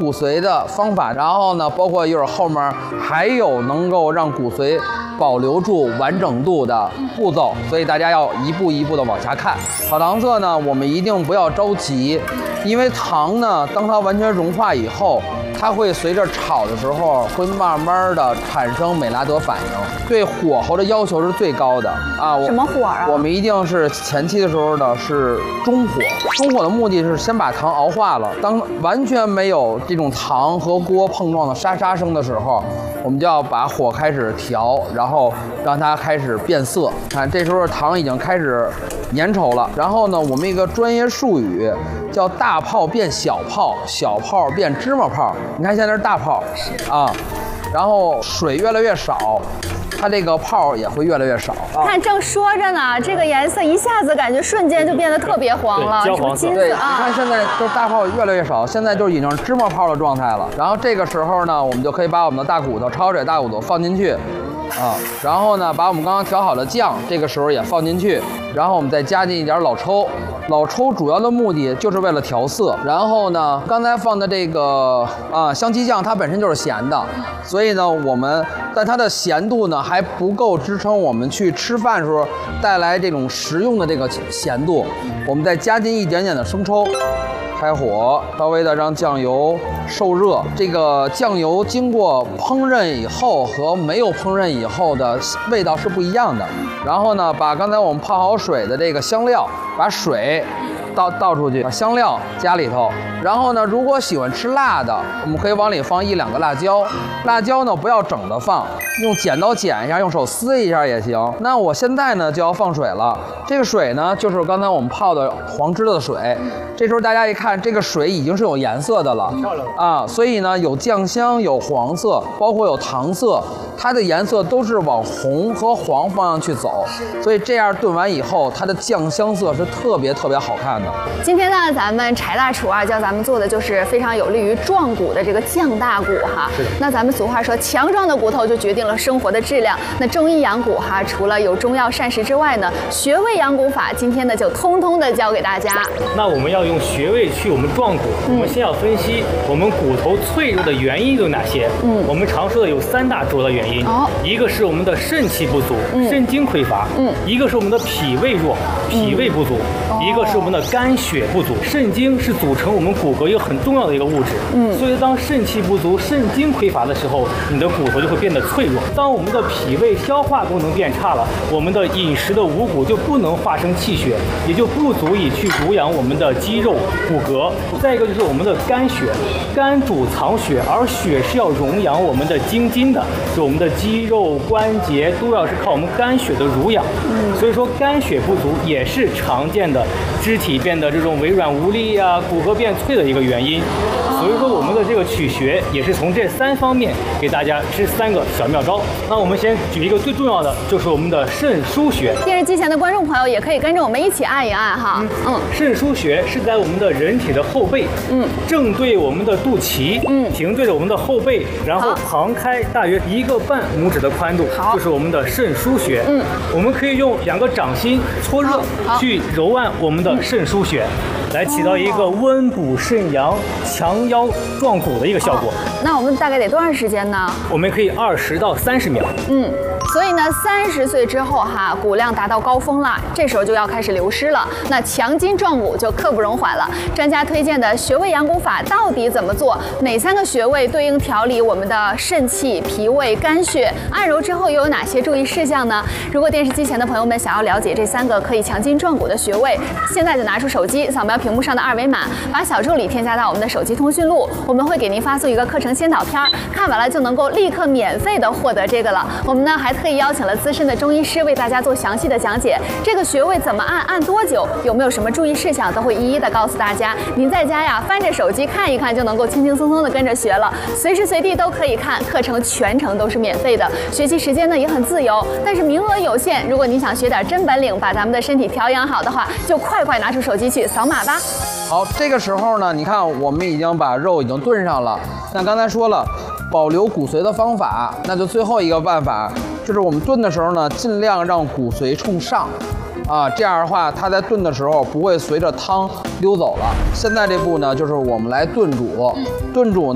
骨髓的方法，然后呢，包括一会儿后面还有能够让骨髓保留住完整度的步骤，所以大家要一步一步的往下看。炒糖色呢，我们一定不要着急，因为糖呢，当它完全融化以后，它会随着炒的时候会慢慢的产生美拉德反应，对火候的要求是最高的啊。 什么火啊？ 我们一定是前期的时候呢是中火，中火的目的是先把糖熬化了，当完全没有这种糖和锅碰撞的沙沙声的时候，我们就要把火开始调，然后让它开始变色。看，这时候糖已经开始粘稠了。然后呢，我们一个专业术语叫大泡变小泡，小泡变芝麻泡。你看现在是大泡啊，然后水越来越少，它这个泡也会越来越少。 看，正说着呢，这个颜色一下子感觉瞬间就变得特别黄了， 焦黄色。 对，你啊。 看现在这大泡越来越少，现在就已经芝麻泡的状态了。然后这个时候呢，我们就可以把我们的大骨头焯水大骨头放进去。然后呢，把我们刚刚调好的酱，这个时候也放进去，然后我们再加进一点老抽。老抽主要的目的就是为了调色。然后呢，刚才放的这个香鸡酱，它本身就是咸的，所以呢，但它的咸度呢还不够支撑我们去吃饭的时候带来这种食用的这个咸度。我们再加进一点点的生抽。开火，稍微的让酱油受热。这个酱油经过烹饪以后和没有烹饪以后的味道是不一样的。然后呢，把刚才我们泡好水的这个香料，把水倒出去，把香料加里头。然后呢，如果喜欢吃辣的，我们可以往里放1、2个辣椒。辣椒呢不要整的放，用剪刀剪一下，用手撕一下也行。那我现在呢就要放水了，这个水呢就是刚才我们泡的黄栀的水。这时候大家一看，这个水已经是有颜色的了啊，所以呢有酱香，有黄色，包括有糖色，它的颜色都是往红和黄方向去走。所以这样炖完以后，它的酱香色是特别好看的。 今天呢，咱们柴大厨教咱们做的就是非常有利于壮骨的这个酱大骨哈。那咱们俗话说，强壮的骨头就决定了生活的质量。那中医养骨哈，除了有中药膳食之外呢，穴位养骨法今天呢就通通的教给大家。 那我们要用穴位去我们壮骨，我们先要分析我们骨头脆弱的原因有哪些。我们常说的有3大主要的原因。一个是我们的肾气不足，肾精匮乏。一个是我们的脾胃弱，脾胃不足。一个是我们的肝血不足。肾精是组成我们骨骼一个很重要的一个物质。所以当肾气不足、肾精匮乏的时候，你的骨头就会变得脆弱。当我们的脾胃消化功能变差了，我们的饮食的五谷就不能化生气血，也就不足以去濡养我们的肌肉、骨骼。再一个就是我们的肝血，肝主藏血，而血是要荣养我们的精筋的，就我们的肌肉、关节都要是靠我们肝血的濡养。所以说肝血不足也是常见的肢体变得这种微软无力啊、骨骼变脆的一个原因。所以说我们的这个取穴也是从这3方面给大家支3个小妙招。那我们先举一个最重要的，就是我们的肾腧穴。 电视机前的观众朋友也可以跟着我们一起按一按哈。 肾腧穴是在我们的人体的后背，正对我们的肚脐，平对着我们的后背，然后旁开大约1个半拇指的宽度，就是我们的肾腧穴。我们可以用2个掌心搓热去揉按我们的肾腧穴，来起到一个温补肾阳、强腰壮骨的一个效果。 那我们大概得多长时间呢？ 我们可以20到30秒。 所以呢，30岁之后哈，骨量达到高峰了，这时候就要开始流失了。那强筋壮骨就刻不容缓了。专家推荐的穴位养骨法到底怎么做？哪3个穴位对应调理我们的肾气、脾胃、肝血？按揉之后又有哪些注意事项呢？如果电视机前的朋友们想要了解这3个可以强筋壮骨的穴位，现在就拿出手机，扫描屏幕上的2维码，把小助理添加到我们的手机通讯录，我们会给您发送一个课程先导片，看完了就能够立刻免费的获得这个了。我们呢还特意邀请了资深的中医师为大家做详细的讲解，这个穴位怎么按，按多久，有没有什么注意事项，都会一一的告诉大家。您在家呀翻着手机看一看，就能够轻轻松松的跟着学了，随时随地都可以看，课程全程都是免费的，学习时间呢也很自由，但是名额有限。如果你想学点真本领，把咱们的身体调养好的话，就快拿出手机去扫码吧。 好，这个时候呢，你看我们已经把肉已经炖上了。那刚才说了，保留骨髓的方法，那就最后一个办法，就是我们炖的时候呢，尽量让骨髓冲上，这样的话，它在炖的时候不会随着汤溜走了。现在这步呢，就是我们来炖煮，炖煮呢。